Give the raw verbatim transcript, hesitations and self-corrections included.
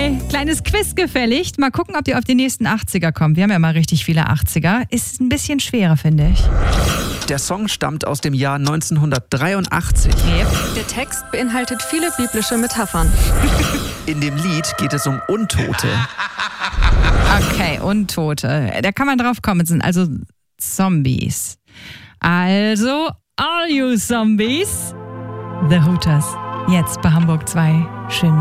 Okay, kleines Quiz gefälligt. Mal gucken, ob ihr auf die nächsten achtziger kommt. Wir haben ja mal richtig viele achtziger. Ist ein bisschen schwerer, finde ich. Der Song stammt aus dem Jahr neunzehnhundertdreiundachtzig. Yep. Der Text beinhaltet viele biblische Metaphern. In dem Lied geht es um Untote. Okay, Untote. Da kann man drauf kommen. Es sind also Zombies. Also, all you Zombies. The Hooters. Jetzt bei Hamburg zwei. Schön.